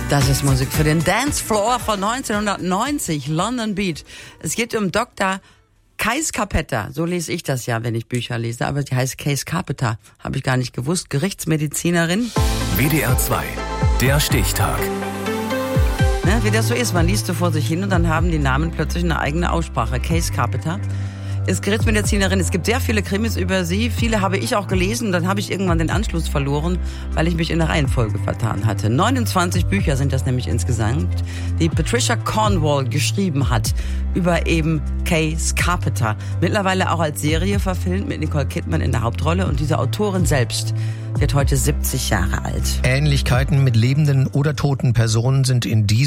Das ist Musik für den Dancefloor von 1990, London Beat. Es geht um Dr. Kais Carpenter, so lese ich das ja, wenn ich Bücher lese, aber sie heißt Kais Carpenter, habe ich gar nicht gewusst, Gerichtsmedizinerin. WDR 2, der Stichtag. Ne, wie das so ist, man liest so vor sich hin und dann haben die Namen plötzlich eine eigene Aussprache. Kais Carpenter ist Gerichtsmedizinerin. Es gibt sehr viele Krimis über sie. Viele habe ich auch gelesen und dann habe ich irgendwann den Anschluss verloren, weil ich mich in der Reihenfolge vertan hatte. 29 Bücher sind das nämlich insgesamt, die Patricia Cornwall geschrieben hat über eben Kais Carpenter. Mittlerweile auch als Serie verfilmt mit Nicole Kidman in der Hauptrolle und diese Autorin selbst wird heute 70 Jahre alt. Ähnlichkeiten mit lebenden oder toten Personen sind in diesem